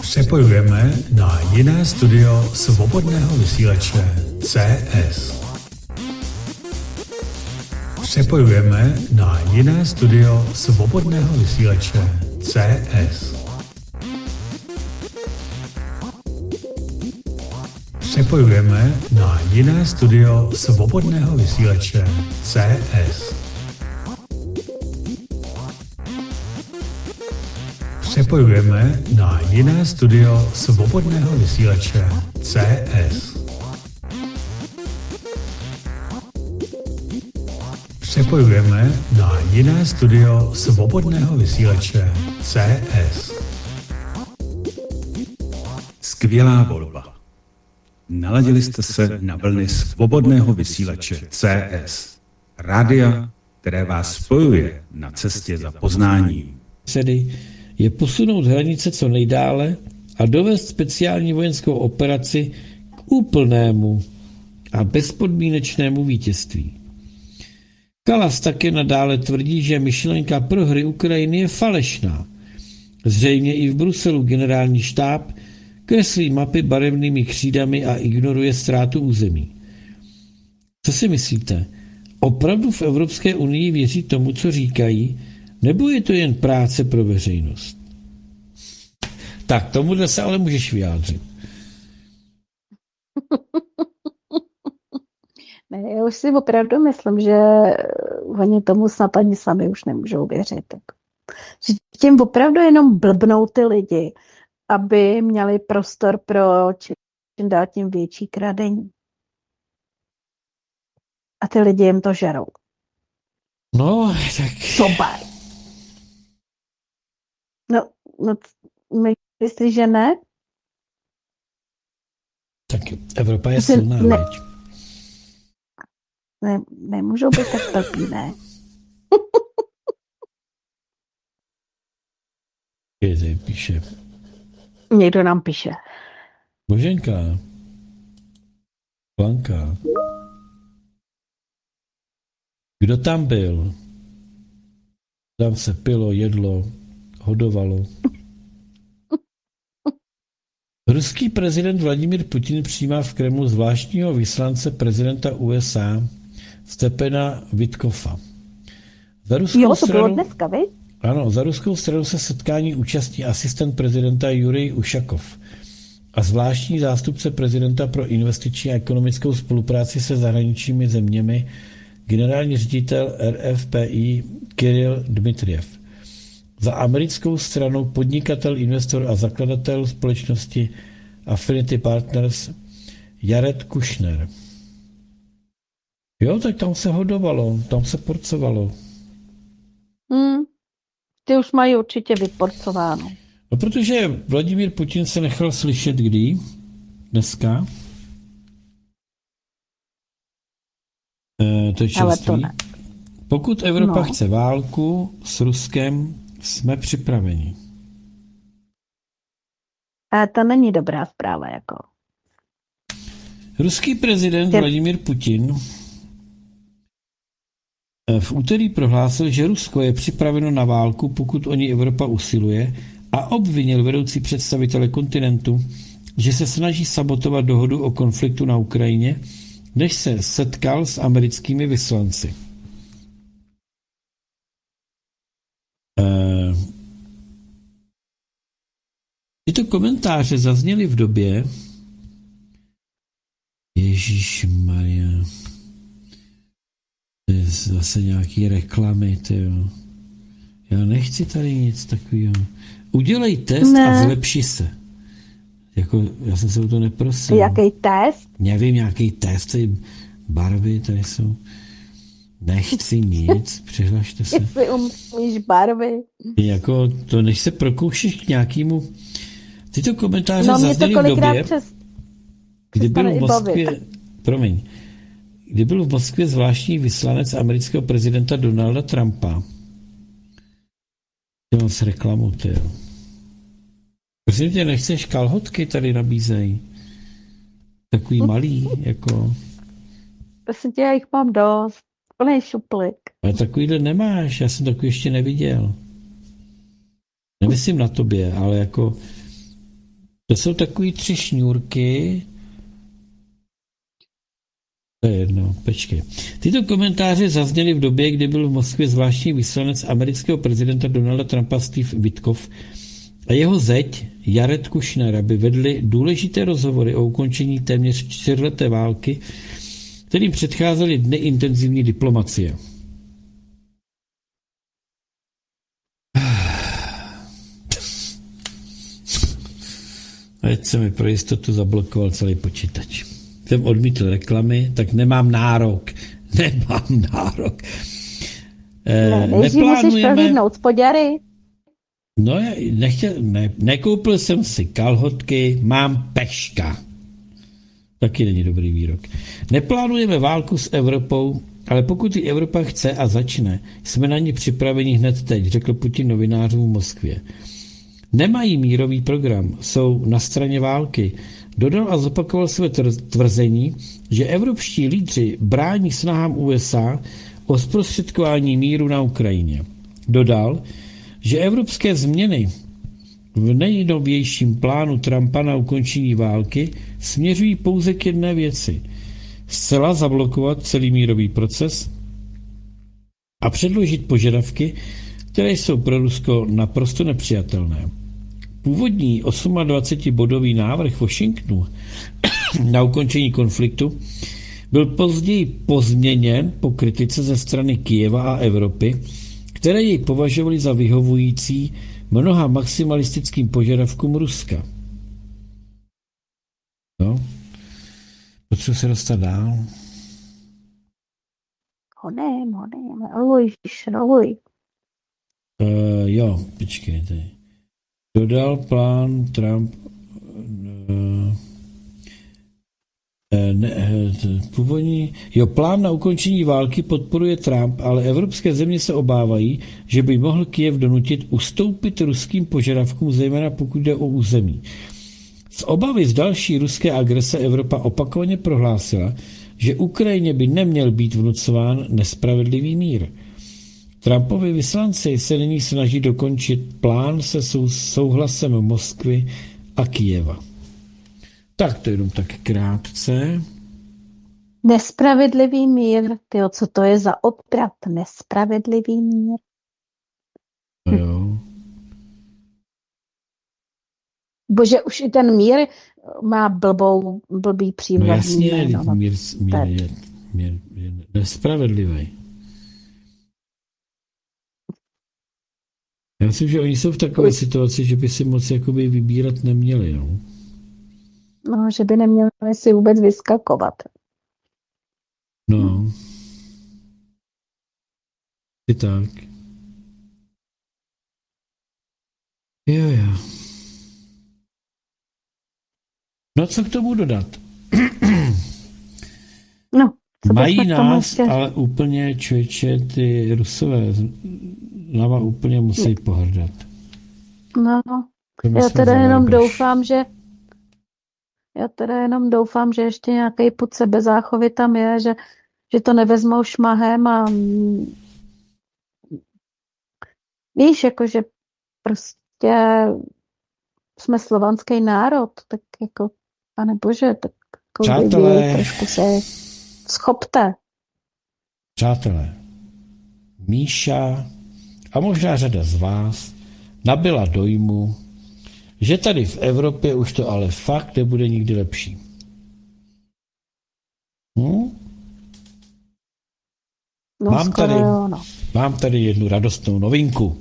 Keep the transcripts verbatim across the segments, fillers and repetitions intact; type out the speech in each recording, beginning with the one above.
Přepojujeme na jiné studio svobodného vysílače C S. Přepojujeme na jiné studio svobodného vysílače C S. Přepojujeme na jiné studio svobodného vysílače C S. Přepojujeme na jiné studio svobodného vysílače C S. Přepojujeme na jiné studio svobodného vysílače C S. Skvělá volba. Naladili jste se na vlny svobodného vysílače C S. Rádia, které vás spojuje na cestě za poznáním. Je posunout hranice co nejdále a dovést speciální vojenskou operaci k úplnému a bezpodmínečnému vítězství. Kallas také nadále tvrdí, že myšlenka prohry Ukrajiny je falešná. Zřejmě i v Bruselu generální štáb kreslí mapy barevnými křídami a ignoruje ztrátu území. Co si myslíte? Opravdu v Evropské unii věří tomu, co říkají, nebo je to jen práce pro veřejnost? Tak, tomuhle se ale můžeš vyjádřit. Ne, já už si opravdu myslím, že oni tomu snad ani sami už nemůžou věřit. Že tím opravdu jenom blbnou ty lidi, aby měli prostor pro čím dál tím větší kradení. A ty lidi jim to žerou. No, tak... Super. No, no myslíš, že ne? Tak Evropa je silná, ne, veď. ne, nemůžou být tak blbý, ne? Kde píše? Někdo nám píše. Boženka. Blanka. Kdo tam byl? Tam se pilo, jedlo, hodovalo. Ruský prezident Vladimír Putin přijímá v Kremlu zvláštního vyslance prezidenta U S A Stepena Witkoffa. Za ruskou jo, to stranu, bylo dneska, vy? Ano, za ruskou stranu se setkání účastní asistent prezidenta Jurij Ušakov a zvláštní zástupce prezidenta pro investiční a ekonomickou spolupráci se zahraničními zeměmi generální ředitel R F P I Kiril Dmitriev. Za americkou stranou podnikatel, investor a zakladatel společnosti Affinity Partners Jared Kushner. Jo, tak tam se hodovalo, tam se porcovalo. Hmm, ty už mají určitě vyporcováno. No, protože Vladimír Putin se nechal slyšet kdy? Dneska? E, to je čerství. Pokud Evropa no. chce válku s Ruskem, jsme připraveni. A to není dobrá zpráva, jako. Ruský prezident Ty... Vladimír Putin v úterý prohlásil, že Rusko je připraveno na válku, pokud o ní Evropa usiluje, a obvinil vedoucí představitele kontinentu, že se snaží sabotovat dohodu o konfliktu na Ukrajině, než se setkal s americkými vyslanci. Uh, tyto komentáře zazněly v době Ježišmarja, to je zase nějaký reklamy, tyjo. Já nechci tady nic takového. Udělej test ne. a zlepši se. Jako, já jsem se o to neprosil. Jaký test? Nevím, nějaký test, tady barvy tady jsou. Nechci nic, přihlašte se. Jestli umíš barvy. Jako to, než se prokoušíš k nějakému... Tyto komentáře no, zazněly v době, přes... kdy byl v Moskvě... Promiň. Kdy byl v Moskvě zvláštní vyslanec amerického prezidenta Donalda Trumpa. To moc reklamu, tyjo. Prosím tě, nechceš kalhotky tady nabízej? Takový malý, jako... Prosím tě, já jich mám dost. Plný šuplik. Ale takovýhle nemáš, já jsem takový ještě neviděl. Nemyslím na tobě, ale jako To jsou takový tři šňůrky. To je jedno, počkej. Tyto komentáře zazněly v době, kdy byl v Moskvě zvláštní vyslanec amerického prezidenta Donalda Trumpa Steve Witkoff a jeho zeď Jared Kushner, aby vedli důležité rozhovory o ukončení téměř čtyřleté války, kterým předcházely dny intenzivní diplomacie. Ať se mi pro jistotu zablokoval celý počítač. Jsem odmítl reklamy, tak nemám nárok. Nemám nárok. Ne, nejdřív musíš prohlídnout spodňary. No, nechtěl, ne, nekoupil jsem si kalhotky, mám peška. Taky není dobrý výrok. Neplánujeme válku s Evropou, ale pokud ji Evropa chce a začne, jsme na ní připraveni hned teď, řekl Putin novinářům v Moskvě. Nemají mírový program, jsou na straně války. Dodal a zopakoval své tvrzení, že evropští lídři brání snahám U S A o zprostředkování míru na Ukrajině. Dodal, že evropské změny v nejnovějším plánu Trumpa na ukončení války směřují pouze k jedné věci. Zcela zablokovat celý mírový proces a předložit požadavky, které jsou pro Rusko naprosto nepřijatelné. Původní dvacetosmibodový návrh Washingtonu na ukončení konfliktu byl později pozměněn po kritice ze strany Kyjeva a Evropy, které jej považovali za vyhovující mnoha maximalistickým požadavkům Ruska. No, potřebuji se dostat dál. Honem, honem, roluj, roluj. Uh, jo, počkej, tady. Dodal plán Trump uh, ne, původní, jo, plán na ukončení války podporuje Trump, ale evropské země se obávají, že by mohl Kyjev donutit ustoupit ruským požadavkům, zejména pokud jde o území. Z obavy z další ruské agrese Evropa opakovaně prohlásila, že Ukrajině by neměl být vnucován nespravedlivý mír. Trumpovi vyslanci se nyní snaží dokončit plán se sou, souhlasem Moskvy a Kyjeva. Tak to jenom tak krátce. Nespravedlivý mír, tyjo, co to je za obrat? Nespravedlivý mír. No jo. Bože, už i ten mír má blbou, blbý přívod. No jasně, no, mír, mír, je, mír je nespravedlivý. Já myslím, že oni jsou v takové situaci, že by si moc jakoby vybírat neměli. No, no že by neměli si vůbec vyskakovat. No. I tak. Jo, jo. No, co k tomu dodat? No, co mají nás, ještě... ale úplně člověče, ty Rusové náma úplně musí pohrdat. No, já teda jenom doufám, že já teda jenom doufám, že ještě nějaký pud sebezáchovy tam je, že, že to nevezmou šmahem a víš, jakože prostě jsme slovanský národ, tak jako, pane bože, tak jako lidi, trošku se schopte. Přátelé, Míša a možná řada z vás nabyla dojmu, že tady v Evropě už to ale fakt nebude nikdy lepší. Hm? No, mám, tady, jo, no. mám tady jednu radostnou novinku.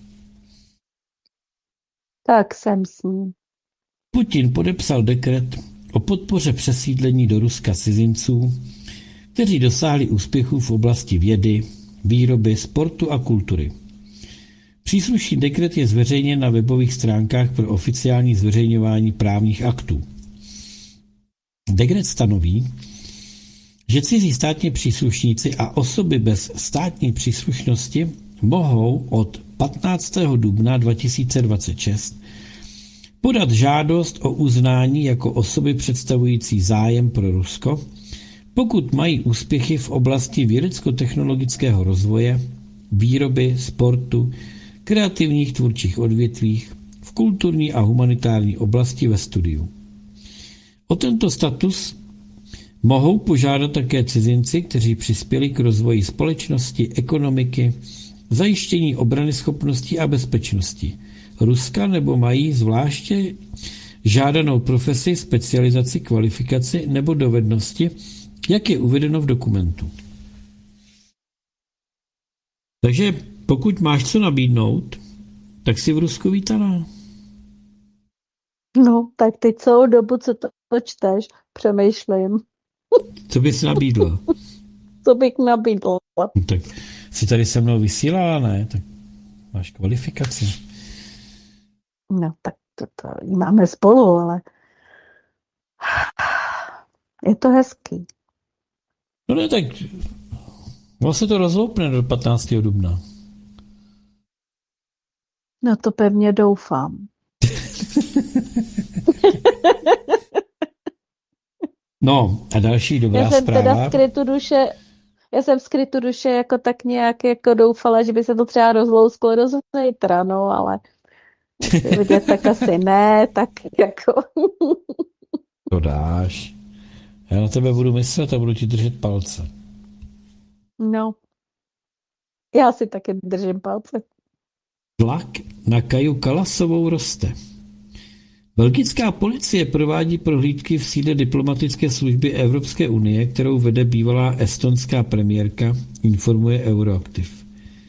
Tak jsem s ním. Putin podepsal dekret o podpoře přesídlení do Ruska cizinců, kteří dosáhli úspěchů v oblasti vědy, výroby, sportu a kultury. Příslušný dekret je zveřejněn na webových stránkách pro oficiální zveřejňování právních aktů. Dekret stanoví, že cizí státní příslušníci a osoby bez státní příslušnosti mohou od patnáctého dubna dva tisíce dvacet šest podat žádost o uznání jako osoby představující zájem pro Rusko, pokud mají úspěchy v oblasti vědecko-technologického rozvoje, výroby, sportu, kreativních tvůrčích odvětvích, v v kulturní a humanitární oblasti ve studiu. O tento status mohou požádat také cizinci, kteří přispěli k rozvoji společnosti, ekonomiky, zajištění obrany schopností a bezpečnosti Ruska nebo mají zvláště žádanou profesi, specializaci, kvalifikaci nebo dovednosti, jak je uvedeno v dokumentu. Takže pokud máš co nabídnout, tak si v Rusku vítaná. No, tak ty celou dobu, co to čteš, přemýšlím. Co bys nabídla? Co bych nabídla? No, tak jsi tady se mnou vysílala, ne? Tak máš kvalifikaci. No, tak to, to máme spolu, ale je to hezký. No ne, tak vlastně to rozhoupne do patnáctého dubna. No to pevně doufám. No a další dobrá já jsem zpráva. Teda skrytu duše, já jsem skrytu duše jako tak nějak jako doufala, že by se to třeba rozlousklo do zítra, no ale vidět tak asi ne, tak jako. To dáš. Já na tebe budu myslet a budu ti držet palce. No. Já si taky držím palce. Tlak na Kaju Kalasovou roste. Belgická policie provádí prohlídky v sídle diplomatické služby Evropské unie, kterou vede bývalá estonská premiérka, informuje Euroaktiv.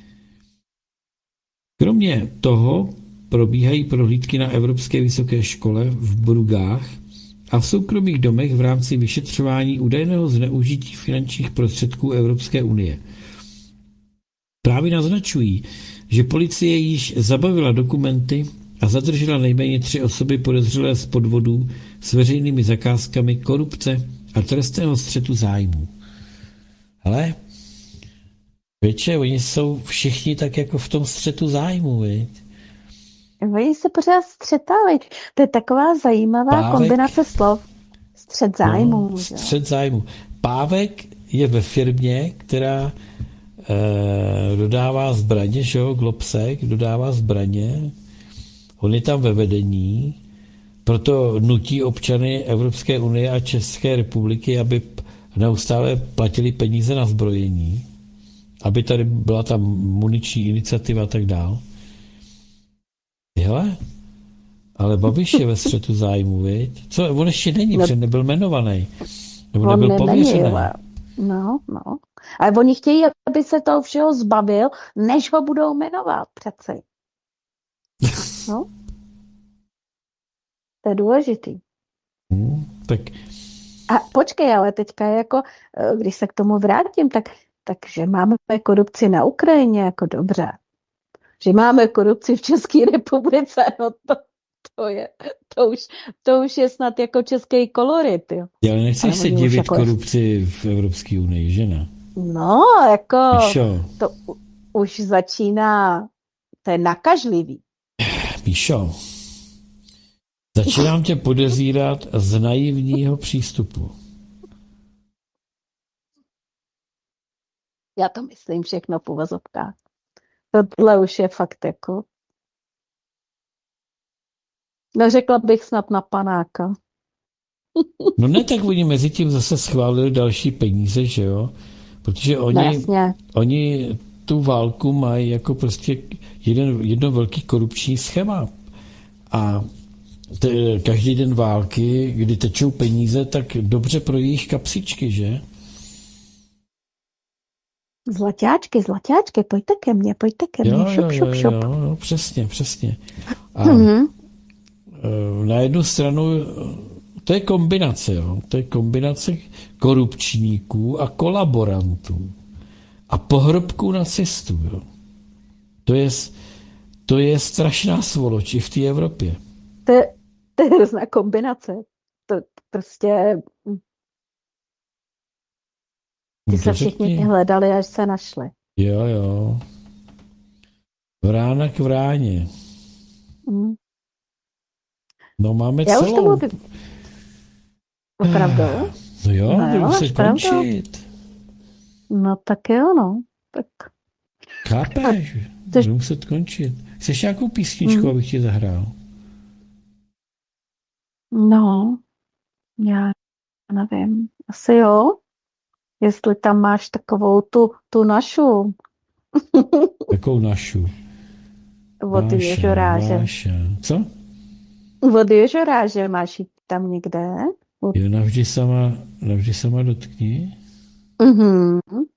Kromě toho probíhají prohlídky na Evropské vysoké škole v Brugách a v soukromých domech v rámci vyšetřování údajného zneužití finančních prostředků Evropské unie. Právě naznačují, že policie již zabavila dokumenty a zadržela nejméně tři osoby podezřelé z podvodů s veřejnými zakázkami, korupce a trestného střetu zájmů. Ale většině, oni jsou všichni tak jako v tom střetu zájmů, viď? Oni se pořád střetají. To je taková zajímavá Pávek, kombinace slov. Střet zájmů. No, střet zájmů. Pávek je ve firmě, která eh, dodává zbraně, že jo, Globsec dodává zbraně. On je tam ve vedení, proto nutí občany Evropské unie a České republiky, aby neustále platili peníze na zbrojení, aby tady byla tam muniční iniciativa a tak dál. Hele, ale Babiš je ve střetu zájmu, viď? Co, on ještě není, protože nebyl jmenovaný. Nebo on nebyl pověřený. No, no. Ale oni chtějí, aby se toho všeho zbavil, než ho budou jmenovat přeci. No. To je důležitý. Hmm, tak. A počkej, ale teďka jako, když se k tomu vrátím, tak, takže máme korupci na Ukrajině, jako dobře. Že máme korupci v České republice, no to, to je, to už, to už je snad jako český kolorit, jo. Ale nechceš se divit jako korupci v Evropské unii, že ne? No, jako, Míšo. To u, už začíná, to je nakažlivý. Míšo, začínám tě podezírat z naivního přístupu. Já to myslím všechno v uvozovkách. Tohle už je fakt jako... No řekla bych snad na panáka. No ne, tak oni mezi tím zase schválili další peníze, že jo? Protože oni, no, oni tu válku mají jako prostě jeden, jedno velký korupční schéma. A te, každý den války, kdy tečou peníze, tak dobře pro jejich kapsičky, že? Zlaťáčky, zlaťáčky, pojďte ke mně, pojďte ke mně, jo, šup, jo, šup, šup. Jo, jo, přesně, přesně. A mm-hmm. na jednu stranu, to je kombinace, jo, to je kombinace korupčníků a kolaborantů a pohrobků nacistů, jo. To je, to je strašná svoloč i v té Evropě. To je, to je hrozná kombinace. To prostě... Ty se všichni hledali, až se našli. Jo, jo. Vrána k vráně. Mm. No máme Já celou. už to mluvím. Opravdu? No jo, no budu se končit. No tak jo, no. Tak. Chápeš? Budu muset končit. Chceš nějakou písničku, mm. abych ti zahrál? No, já nevím. Asi jo. Jestli tam máš takovou tu, tu našu. Jakou našu? Od ježoráže. Váša. Co? Od ježoráže máš ji tam někde? Od... Jo, navždy sama, navždy sama dotkni. Mhm.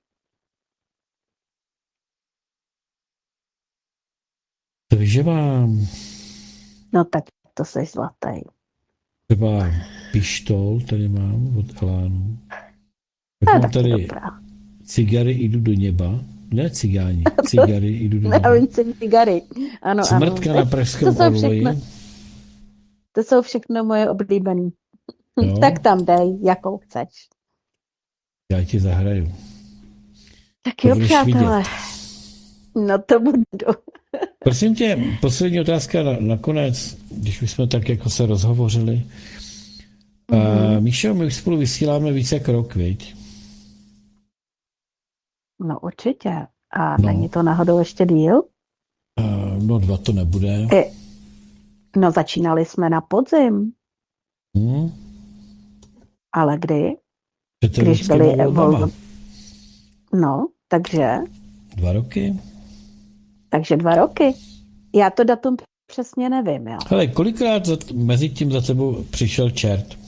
Takže mám No tak to jsi zlatý. třeba pištol, tady mám od Elánu. Tak No, mám taky tady dobrá. cigary, jdu do neba. Ne cigáni, cigary, jdu do Na neba. vinci cigary. Ano, Smrtka ano. na pražském To jsou orloji. všechno, to jsou všechno moje oblíbený. Jo. Tak tam dej, jakou chceš. Já ti zahraju. Tak To jo, budeš přátelé. No to budu. Prosím tě, poslední otázka na, nakonec, když už jsme tak jako se rozhovořili. Mm-hmm. Uh, Míšo, my už spolu vysíláme více jak rok, viď? No určitě. A No. není to náhodou ještě díl? Uh, no dva to nebude. I, no začínali jsme na podzim. Hmm? Ale kdy? Před Když evropskýma byly volbama. volby. No, takže, Dva roky? takže dva roky. Já to datum přesně nevím, jo. Hele, kolikrát za, mezi tím za tebou přišel čert?